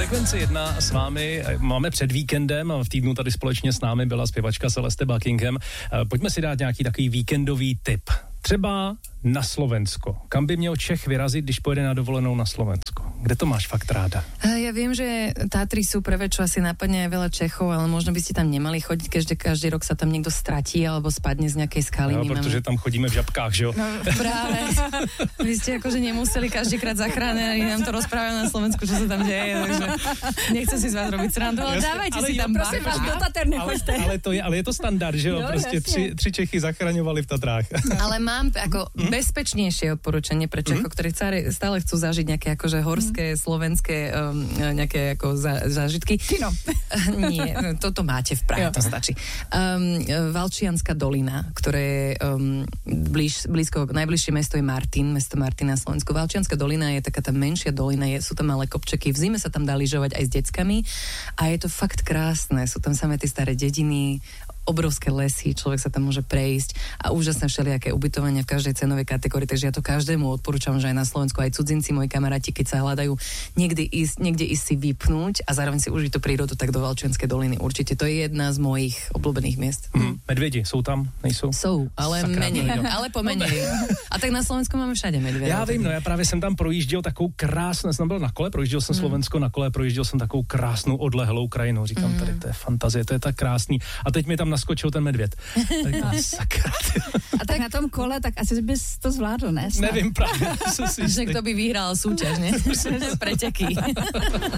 Frekvenci 1 s vámi máme před víkendem a v týdnu tady společně s námi byla zpěvačka Celeste Buckingham. Pojďme si dát nějaký takový víkendový tip. Třeba na Slovensko. Kam by měl Čech vyrazit, když pojede na dovolenou na Slovensko? Kde to máš fakt ráda? Ja viem, že Tatry sú prvé, čo asi napadne aj veľa Čechov, ale možno by ste tam nemali chodiť, keďže každý rok sa tam niekto stratí alebo spadne z nejakej skaly. No, protože tam chodíme v žabkách, že jo? No, práve. Vy ste akože nemuseli každýkrát zachrániť, nám to rozprávajú na Slovensku, čo sa tam deje, takže nechcem si z vás robiť srandu, ale dávajte si tam prosím vás, do Tater nechoďte. Ale je to standard, že jo? No, prostě tři Čechy zachraňovali v Tatrách. Ale mám ako bezpečnejšie odporúčanie pre Čechov, ktorí stále chcú zažiť nejaké akože horské, slovenské nejaké ako zážitky. Kino. Nie, toto máte v Prahe, to stačí. Valčianska dolina, ktoré je najbližšie mesto je mesto Martin na Slovensku. Valčianska dolina je taká tá menšia dolina, sú tam malé kopčeky, v zime sa tam dá lyžovať aj s deckami a je to fakt krásne, sú tam samé tie staré dediny, obrovské lesy, človek sa tam môže prejsť a úžasné všelijaké ubytovania v každej cenovej kategórii, takže ja to každému odporúčam, že aj na Slovensku aj cudzinci, moji kamaráti, keď sa hľadajú niekde ísť si vypnúť a zároveň si užiť tú prírodu, tak do Valčianskej doliny určite. To je jedna z mojich obľúbených miest. Medvědi jsou tam? Nejsou? Sú, ale menej. Ale pomenej. A tak na Slovensku máme všade medvědy. Já vím, no já právě jsem tam projížděl takovou krásnou, jsem byl na kole, projížděl jsem Slovensko na kole, projížděl jsem takovou krásnou odlehlou krajinu. Říkám, tady to je fantazie, to je tak krásný. A teď mi tam naskočil ten medvěd. Sakra. A tak na tom kole, tak asi bys to zvládl, ne? Nevím právě. Že kto by vyhral súťaž, ne? Preteky.